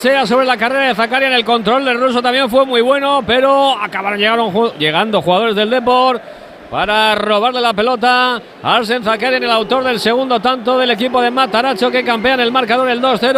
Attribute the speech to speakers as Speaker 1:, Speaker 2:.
Speaker 1: Sea sobre la carrera de Zakaria. El control del ruso también fue muy bueno, pero acabaron llegando jugadores del Depor para robarle la pelota a Arsen Zakaria, el autor del segundo tanto del equipo de Matarazzo, que campea en el marcador el 2-0.